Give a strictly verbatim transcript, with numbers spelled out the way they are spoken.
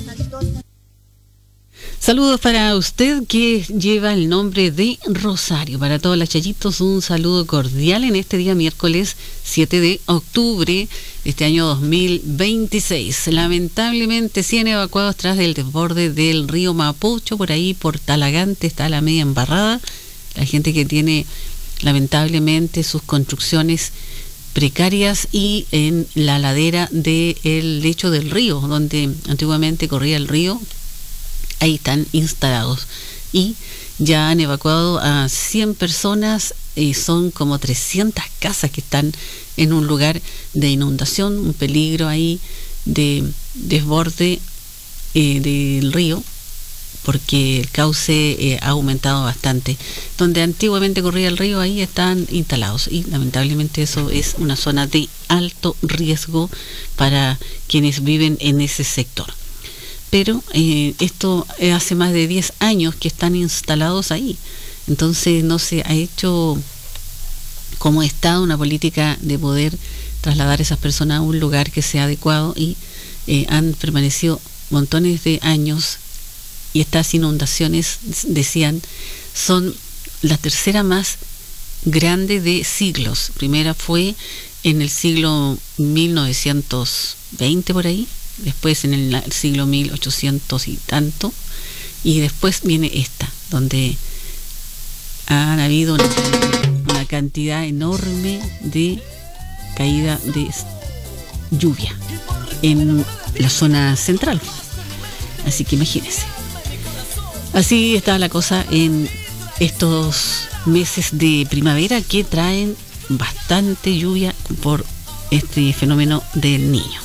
Saludos para usted que lleva el nombre de Rosario. Para todos los chayitos, un saludo cordial en este día miércoles siete de octubre de este año dos mil veintiséis. Lamentablemente, cien evacuados tras del desborde del río Mapocho. Por ahí, por Talagante, está la media embarrada. La gente que tiene, lamentablemente, sus construcciones precarias y en la ladera del lecho del río, donde antiguamente corría el río. Ahí están instalados y ya han evacuado a cien personas y son como trescientas casas que están en un lugar de inundación, un peligro ahí de desborde eh, del río, porque el cauce eh, ha aumentado bastante. Donde antiguamente corría el río, ahí están instalados y lamentablemente eso es una zona de alto riesgo para quienes viven en ese sector. Pero eh, esto hace más de diez años que están instalados ahí. Entonces no se ha hecho como Estado una política de poder trasladar a esas personas a un lugar que sea adecuado y eh, han permanecido montones de años y estas inundaciones, decían, son la tercera más grande de siglos. Primera fue en el siglo mil novecientos veinte por ahí. Después en el siglo mil ochocientos y tanto, y después viene esta, donde han habido una, una cantidad enorme de caída de lluvia en la zona central. Así que imagínense. Así está la cosa en estos meses de primavera que traen bastante lluvia por este fenómeno del Niño.